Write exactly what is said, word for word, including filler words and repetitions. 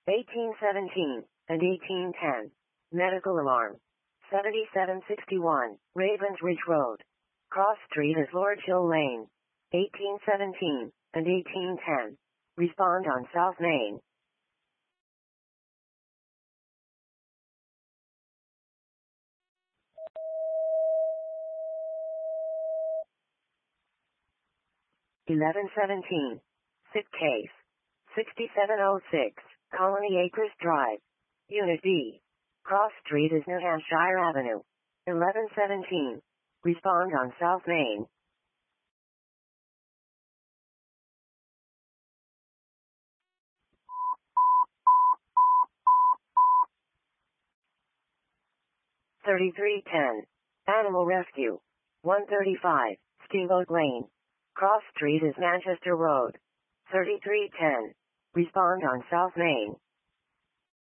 eighteen seventeen, and eighteen ten. Medical alarm. seventy-seven sixty-one, Ravens Ridge Road. Cross Street is Lord Hill Lane. eighteen seventeen, and eighteen ten. Respond on South Main. eleven seventeen. Sick case. sixty-seven oh six, Colony Acres Drive. Unit B. Cross Street is New Hampshire Avenue. eleven seventeen. Respond on South Main. thirty-three ten. Animal Rescue. one thirty-five, Steamboat Lane. Cross Street is Manchester Road. thirty-three ten. Respond on South Main.